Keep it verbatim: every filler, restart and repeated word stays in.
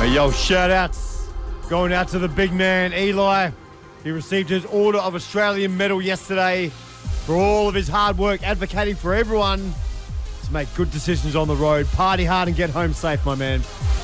Hey, yo, shout outs going out to the big man, Eli. He received his Order of Australian Medal yesterday for all of his hard work advocating for everyone to make good decisions on the road. Party hard and get home safe, my man.